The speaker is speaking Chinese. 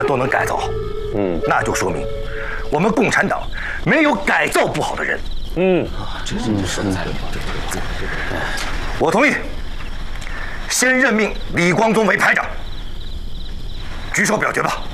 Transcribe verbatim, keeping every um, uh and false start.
都能改造，嗯，那就说明我们共产党没有改造不好的人。嗯，这这说的太对对对对。我同意，先任命李光宗为排长。举手表决吧。